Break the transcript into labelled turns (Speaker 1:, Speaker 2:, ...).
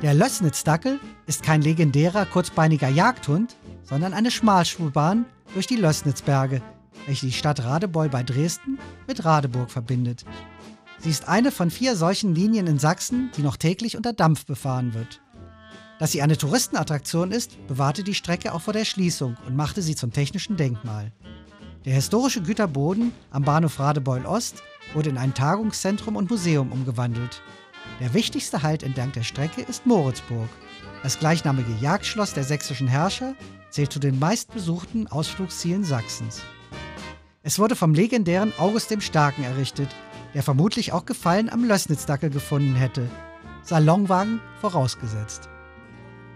Speaker 1: Der Lößnitz-Dackel ist kein legendärer, kurzbeiniger Jagdhund, sondern eine Schmalspurbahn durch die Lößnitzberge, welche die Stadt Radebeul bei Dresden mit Radeburg verbindet. Sie ist eine von 4 solchen Linien in Sachsen, die noch täglich unter Dampf befahren wird. Dass sie eine Touristenattraktion ist, bewahrte die Strecke auch vor der Schließung und machte sie zum technischen Denkmal. Der historische Güterboden am Bahnhof Radebeul Ost wurde in ein Tagungszentrum und Museum umgewandelt. Der wichtigste Halt entlang der Strecke ist Moritzburg. Das gleichnamige Jagdschloss der sächsischen Herrscher zählt zu den meistbesuchten Ausflugszielen Sachsens. Es wurde vom legendären August dem Starken errichtet, der vermutlich auch Gefallen am Lößnitz-Dackel gefunden hätte. Salonwagen vorausgesetzt.